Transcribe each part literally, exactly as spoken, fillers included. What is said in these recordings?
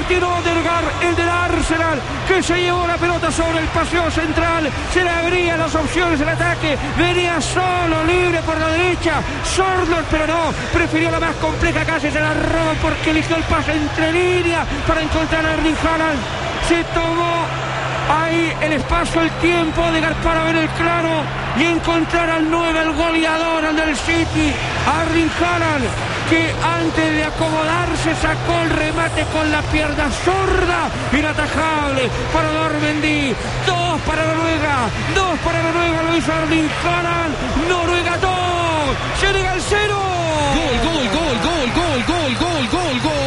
tiró Odegaard, el del Arsenal, que se llevó la pelota sobre el paseo central. Se le abrían las opciones del ataque. Venía solo, libre por la derecha. Sorloth, pero no. Prefirió la más compleja, casi se la roba porque eligió el pase entre líneas para encontrar a Erling Haaland. Se tomó ahí el espacio, el tiempo de para ver el claro y encontrar al nueve, el goleador, al del City, Erling Haaland, que antes de acomodarse sacó el remate con la pierna zurda, inatajable para Normandy. Dos para Noruega, dos para Noruega, lo hizo Erling Haaland. Noruega dos, Senegal cero. Gol, gol, gol, gol, gol, gol, gol, gol, gol.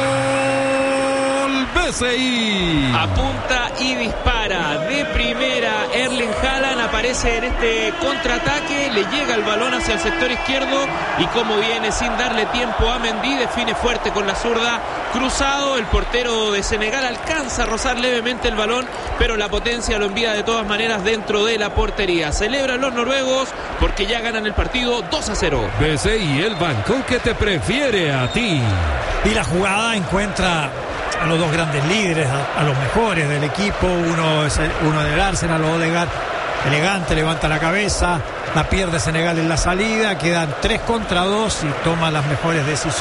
B C I. Apunta y dispara de primera. Erling Haaland aparece en este contraataque, le llega el balón hacia el sector izquierdo y como viene sin darle tiempo a Mendy, define fuerte con la zurda, cruzado. El portero de Senegal alcanza a rozar levemente el balón, pero la potencia lo envía de todas maneras dentro de la portería. Celebran los noruegos porque ya ganan el partido dos a cero. B C I, el banco que te prefiere a ti. Y la jugada encuentra a los dos grandes líderes, a, a los mejores del equipo. Uno es el, uno del Arsenal, Odegaard, elegante, levanta la cabeza, la pierde Senegal en la salida, quedan tres contra dos y toma las mejores decisiones.